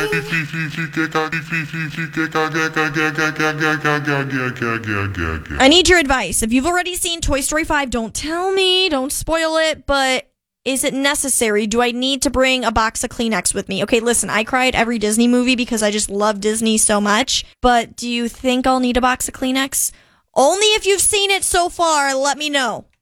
I need your advice. If you've already seen Toy Story 5, don't tell me, don't spoil it, but is it necessary? Do I need to bring a box of Kleenex with me? Okay, listen, I cry at every Disney movie because I just love Disney so much, but do you think I'll need a box of Kleenex? Only if you've seen it so far, let me know.